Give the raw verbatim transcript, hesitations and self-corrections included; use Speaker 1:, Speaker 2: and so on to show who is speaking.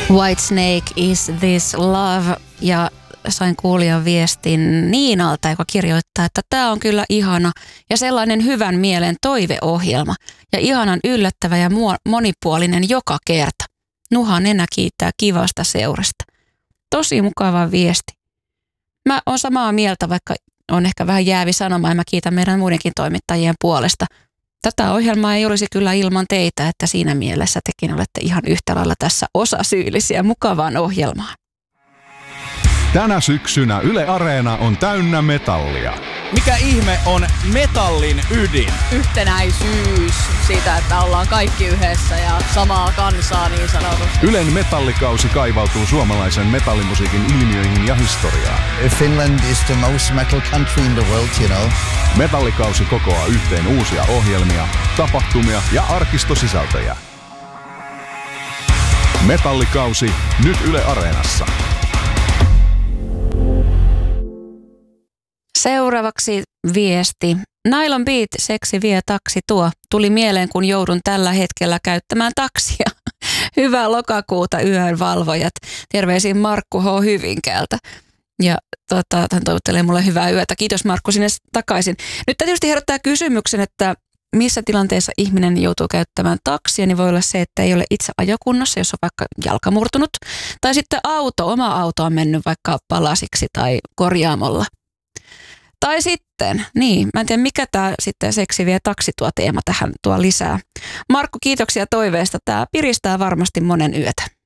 Speaker 1: Whitesnake is this love, ja sain kuulijan viestin Niinalta, joka kirjoittaa, että tämä on kyllä ihana ja sellainen hyvän mielen toiveohjelma ja ihanan yllättävä ja monipuolinen joka kerta. Nuha nenä kiittää kivasta seurasta. Tosi mukava viesti. Mä oon samaa mieltä, vaikka on ehkä vähän jäävi sanoma, ja mä kiitän meidän muidenkin toimittajien puolesta. Tätä ohjelmaa ei olisi kyllä ilman teitä, että siinä mielessä tekin olette ihan yhtä lailla tässä osasyyllisiä mukavaan ohjelmaan.
Speaker 2: Tänä syksynä Yle Areena on täynnä metallia.
Speaker 3: Mikä ihme on metallin ydin?
Speaker 4: Yhtenäisyys siitä, että ollaan kaikki yhdessä ja samaa kansaa niin sanotusti.
Speaker 2: Ylen metallikausi kaivautuu suomalaisen metallimusiikin ilmiöihin ja historiaan.
Speaker 5: Finland is the most metal country in the world, you know.
Speaker 2: Metallikausi kokoaa yhteen uusia ohjelmia, tapahtumia ja arkistosisältöjä. Metallikausi nyt Yle Areenassa.
Speaker 1: Seuraavaksi viesti. Nylon Beat, seksi vie taksi tuo. Tuli mieleen, kun joudun tällä hetkellä käyttämään taksia. Hyvää lokakuuta yön valvojat. Terveisiin Markku H. Hyvinkäältä. Ja tota, hän toivottelee mulle hyvää yötä. Kiitos Markku sinne takaisin. Nyt tietysti herättää kysymyksen, että missä tilanteessa ihminen joutuu käyttämään taksia, niin voi olla se, että ei ole itse ajokunnossa, jos on vaikka jalka murtunut. Tai sitten auto, oma auto on mennyt vaikka palasiksi tai korjaamolla. Tai sitten, niin, mä en tiedä mikä tämä sitten seksi vie taksi tuo teema tähän tuo lisää. Markku, kiitoksia toiveesta. Tämä piristää varmasti monen yötä.